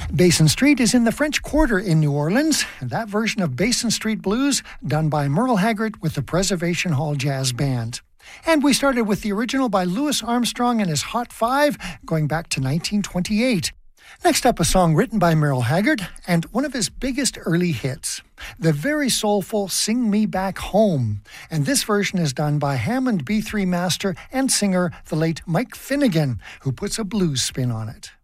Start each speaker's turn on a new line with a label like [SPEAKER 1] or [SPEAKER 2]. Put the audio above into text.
[SPEAKER 1] Basin Street is in the French Quarter in New Orleans, and that version of Basin Street Blues done by Merle Haggard with the Preservation Hall Jazz Band. And we started with the original by Louis Armstrong and his Hot Five, going back to 1928. Next up, a song written by Merle Haggard and one of his biggest early hits, the very soulful Sing Me Back Home. And this version is done by Hammond B3 master and singer, the late Mike Finnegan, who puts a blues spin on it.